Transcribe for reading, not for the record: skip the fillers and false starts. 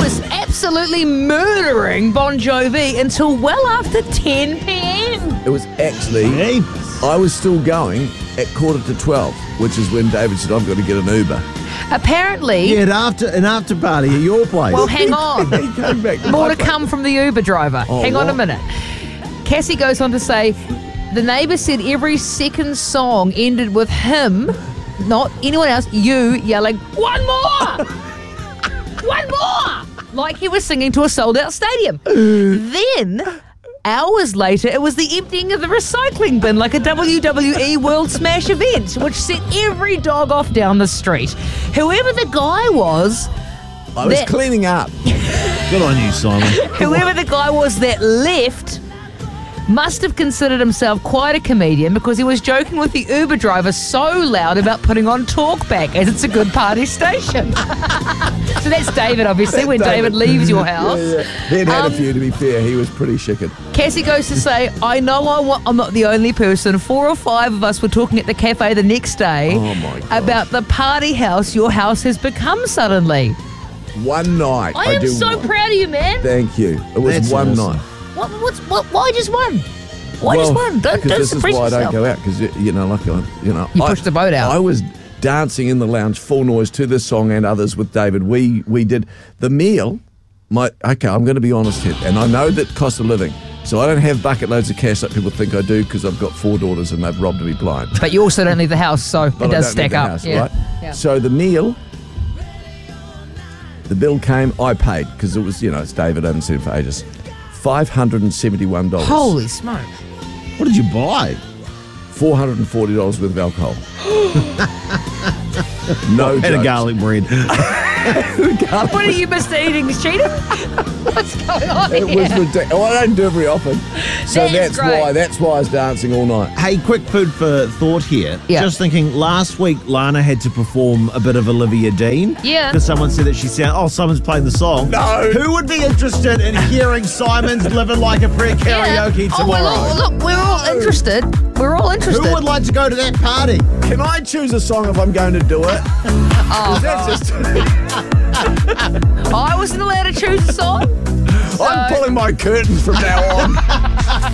was absolutely murdering Bon Jovi until well after 10 p.m. It was actually, I was still going at 11:45, which is when David said, I've got to get an Uber. Apparently... Yeah, an after party at your place. Well, hang on. He came back. More to come from the Uber driver. Hang on a minute. Cassie goes on to say, the neighbour said every second song ended with him, not anyone else, you yelling, one more! One more! Like he was singing to a sold-out stadium. Then, hours later, it was the emptying of the recycling bin like a WWE World Smash event, which set every dog off down the street. Whoever the guy was... I was cleaning up. Good on you, Simon. Whoever the guy was that left must have considered himself quite a comedian because he was joking with the Uber driver so loud about putting on Talkback as it's a good party station. So that's David, obviously, when David leaves your house. He'd had a few, to be fair. He was pretty chicken. Cassie goes to say, I know I'm not the only person. 4 or 5 of us were talking at the cafe the next day about the party house your house has become suddenly. One night. I am so proud of you, man. Thank you. It was That's one awesome. night. Why just one? Why just one? Don't this suppress is why yourself. I don't go out because You pushed the boat out. I was dancing in the lounge full noise to this song and others with David. We did the meal. I'm going to be honest here, and I know that cost of living. So I don't have bucket loads of cash like people think I do because I've got 4 daughters and they've robbed me blind. But you also don't leave the house, so it does stack up. House, right? Yeah. So the meal, the bill came, I paid because it was, it's David. I haven't seen him for ages. $571. Holy smoke. What did you buy? $440 worth of alcohol. No And jokes. a garlic bread. What are you, Mr. Eating Cheater? What's going on It here? was ridiculous. Well, I don't do it very often. So that's why I was dancing all night. Hey, quick food for thought here. Yeah. Just thinking, last week Lana had to perform a bit of Olivia Dean. Yeah. Because someone said that Simon's playing the song. No. Who would be interested in hearing Simon's Living Like a Prick karaoke tomorrow? Look, we're all interested. We're all interested. Who would like to go to that party? Can I choose a song if I'm going to do it? Oh, That's just, I wasn't allowed to choose a song. I'm pulling my curtains from now on.